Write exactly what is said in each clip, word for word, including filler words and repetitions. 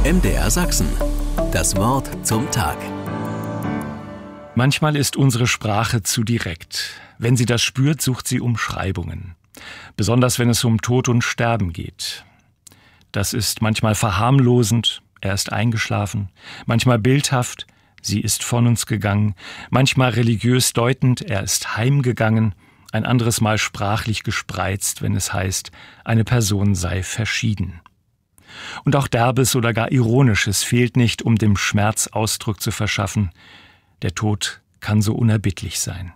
M D R Sachsen. Das Wort zum Tag. Manchmal ist unsere Sprache zu direkt. Wenn sie das spürt, sucht sie Umschreibungen. Besonders wenn es um Tod und Sterben geht. Das ist manchmal verharmlosend, er ist eingeschlafen, manchmal bildhaft, sie ist von uns gegangen, manchmal religiös deutend, er ist heimgegangen, ein anderes Mal sprachlich gespreizt, wenn es heißt, eine Person sei verschieden. Und auch Derbes oder gar Ironisches fehlt nicht, um dem Schmerz Ausdruck zu verschaffen. Der Tod kann so unerbittlich sein.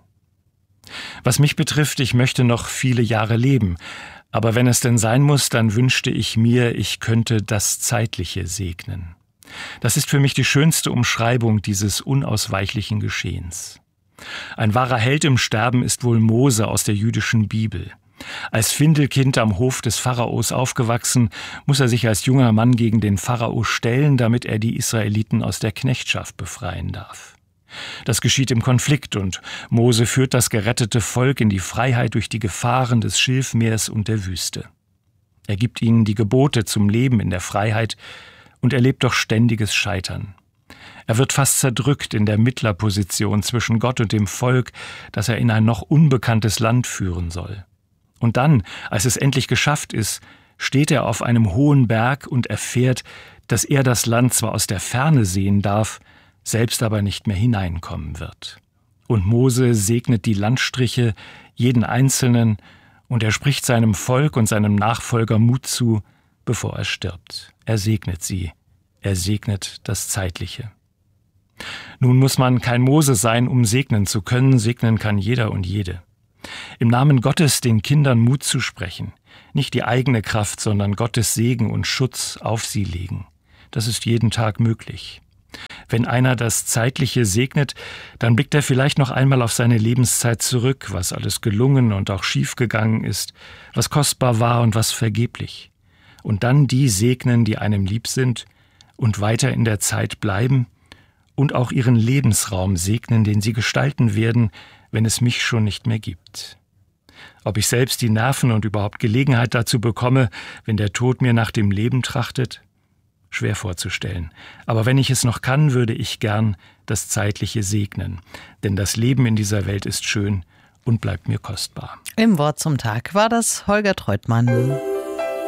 Was mich betrifft, ich möchte noch viele Jahre leben, aber wenn es denn sein muss, dann wünschte ich mir, ich könnte das Zeitliche segnen. Das ist für mich die schönste Umschreibung dieses unausweichlichen Geschehens. Ein wahrer Held im Sterben ist wohl Mose aus der jüdischen Bibel. Als Findelkind am Hof des Pharaos aufgewachsen, muss er sich als junger Mann gegen den Pharao stellen, damit er die Israeliten aus der Knechtschaft befreien darf. Das geschieht im Konflikt und Mose führt das gerettete Volk in die Freiheit durch die Gefahren des Schilfmeers und der Wüste. Er gibt ihnen die Gebote zum Leben in der Freiheit und erlebt doch ständiges Scheitern. Er wird fast zerdrückt in der Mittlerposition zwischen Gott und dem Volk, das er in ein noch unbekanntes Land führen soll. Und dann, als es endlich geschafft ist, steht er auf einem hohen Berg und erfährt, dass er das Land zwar aus der Ferne sehen darf, selbst aber nicht mehr hineinkommen wird. Und Mose segnet die Landstriche, jeden Einzelnen, und er spricht seinem Volk und seinem Nachfolger Mut zu, bevor er stirbt. Er segnet sie, er segnet das Zeitliche. Nun muss man kein Mose sein, um segnen zu können, segnen kann jeder und jede. Im Namen Gottes den Kindern Mut zu sprechen, nicht die eigene Kraft, sondern Gottes Segen und Schutz auf sie legen. Das ist jeden Tag möglich. Wenn einer das Zeitliche segnet, dann blickt er vielleicht noch einmal auf seine Lebenszeit zurück, was alles gelungen und auch schiefgegangen ist, was kostbar war und was vergeblich. Und dann die segnen, die einem lieb sind und weiter in der Zeit bleiben und auch ihren Lebensraum segnen, den sie gestalten werden, wenn es mich schon nicht mehr gibt. Ob ich selbst die Nerven und überhaupt Gelegenheit dazu bekomme, wenn der Tod mir nach dem Leben trachtet? Schwer vorzustellen. Aber wenn ich es noch kann, würde ich gern das Zeitliche segnen. Denn das Leben in dieser Welt ist schön und bleibt mir kostbar. Im Wort zum Tag war das Holger Treutmann.